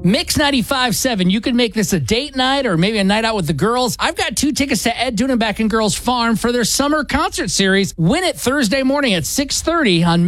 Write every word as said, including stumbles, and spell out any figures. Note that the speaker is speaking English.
Mix ninety-five point seven. You can make this a date night or maybe a night out with the girls. I've got two tickets to Ed Dudenbach and Girls Farm for their summer concert series. Win it Thursday morning at six thirty on